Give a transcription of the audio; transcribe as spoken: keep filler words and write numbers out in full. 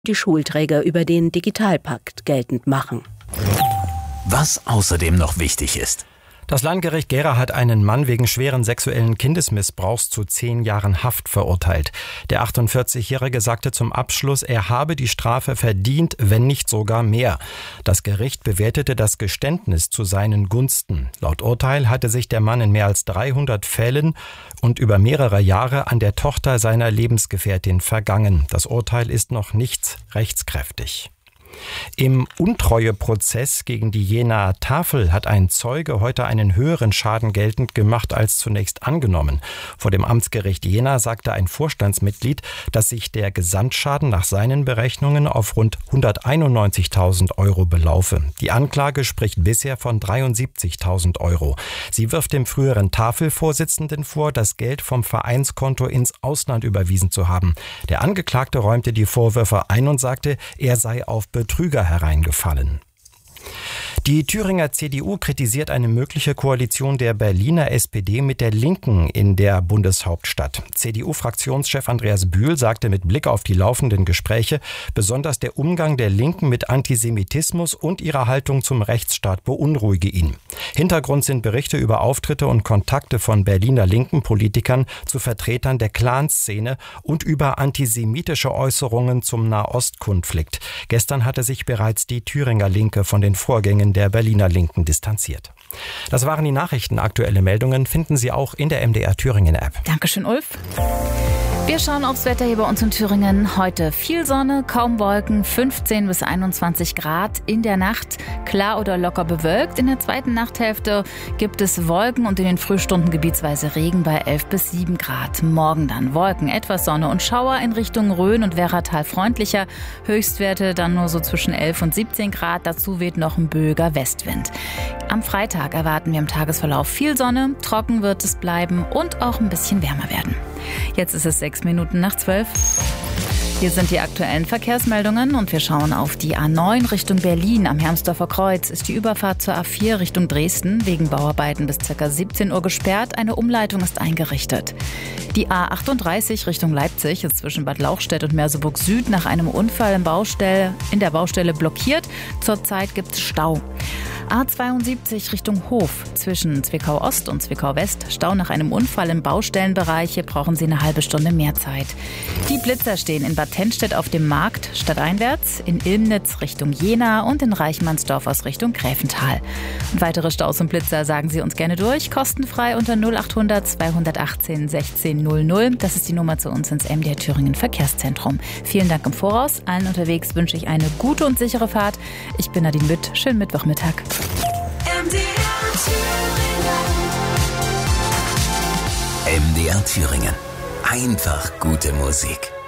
die Schulträger über den Digitalpakt geltend machen. Was außerdem noch wichtig ist. Das Landgericht Gera hat einen Mann wegen schweren sexuellen Kindesmissbrauchs zu zehn Jahren Haft verurteilt. Der achtundvierzigjährige sagte zum Abschluss, er habe die Strafe verdient, wenn nicht sogar mehr. Das Gericht bewertete das Geständnis zu seinen Gunsten. Laut Urteil hatte sich der Mann in mehr als dreihundert Fällen und über mehrere Jahre an der Tochter seiner Lebensgefährtin vergangen. Das Urteil ist noch nicht rechtskräftig. Im Untreueprozess gegen die Jenaer Tafel hat ein Zeuge heute einen höheren Schaden geltend gemacht als zunächst angenommen. Vor dem Amtsgericht Jena sagte ein Vorstandsmitglied, dass sich der Gesamtschaden nach seinen Berechnungen auf rund hunderteinundneunzigtausend Euro belaufe. Die Anklage spricht bisher von dreiundsiebzigtausend Euro. Sie wirft dem früheren Tafelvorsitzenden vor, das Geld vom Vereinskonto ins Ausland überwiesen zu haben. Der Angeklagte räumte die Vorwürfe ein und sagte, er sei auf Betrüger hereingefallen. Die Thüringer C D U kritisiert eine mögliche Koalition der Berliner S P D mit der Linken in der Bundeshauptstadt. C D U-Fraktionschef Andreas Bühl sagte mit Blick auf die laufenden Gespräche, besonders der Umgang der Linken mit Antisemitismus und ihre Haltung zum Rechtsstaat beunruhige ihn. Hintergrund sind Berichte über Auftritte und Kontakte von Berliner linken Politikern zu Vertretern der Clanszene und über antisemitische Äußerungen zum Nahostkonflikt. Gestern hatte sich bereits die Thüringer Linke von den Vorgängen der Berliner Linken distanziert. Das waren die Nachrichten. Aktuelle Meldungen finden Sie auch in der M D R Thüringen App. Dankeschön, Ulf. Wir schauen aufs Wetter hier bei uns in Thüringen. Heute viel Sonne, kaum Wolken, fünfzehn bis einundzwanzig Grad. In der Nacht klar oder locker bewölkt. In der zweiten Nachthälfte gibt es Wolken und in den Frühstunden gebietsweise Regen bei elf bis sieben Grad. Morgen dann Wolken, etwas Sonne und Schauer in Richtung Rhön und Werratal freundlicher. Höchstwerte dann nur so zwischen elf und siebzehn Grad. Dazu weht noch ein böiger Westwind. Am Freitag erwarten wir im Tagesverlauf viel Sonne, trocken wird es bleiben und auch ein bisschen wärmer werden. Jetzt ist es sechs Minuten nach zwölf. Hier sind die aktuellen Verkehrsmeldungen und wir schauen auf die A neun Richtung Berlin. Am Hermsdorfer Kreuz ist die Überfahrt zur A vier Richtung Dresden wegen Bauarbeiten bis ca. siebzehn Uhr gesperrt. Eine Umleitung ist eingerichtet. Die A achtunddreißig Richtung Leipzig ist zwischen Bad Lauchstädt und Merseburg Süd nach einem Unfall im Baustelle, in der Baustelle blockiert. Zurzeit gibt es Stau. A zweiundsiebzig Richtung Hof zwischen Zwickau Ost und Zwickau West. Stau nach einem Unfall im Baustellenbereich. Hier brauchen Sie eine halbe Stunde mehr Zeit. Die Blitzer stehen in Bad Tennstedt auf dem Markt stadteinwärts, in Ilmnitz Richtung Jena und in Reichmannsdorf aus Richtung Gräfental. Und weitere Staus und Blitzer sagen Sie uns gerne durch. Kostenfrei unter null achthundert zweihundertachtzehn sechzehn null null. Das ist die Nummer zu uns ins M D R Thüringen Verkehrszentrum. Vielen Dank im Voraus. Allen unterwegs wünsche ich eine gute und sichere Fahrt. Ich bin Nadine Mütt. Schönen Mittwochmittag. M D R Thüringen. M D R Thüringen. Einfach gute Musik.